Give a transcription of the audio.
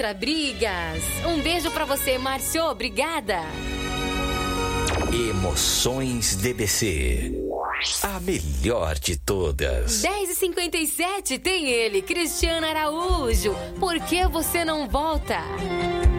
contra brigas. Um beijo pra você, Márcio. Obrigada. Emoções DBC. A melhor de todas. 10h57 tem ele, Cristiano Araújo. Por que você não volta?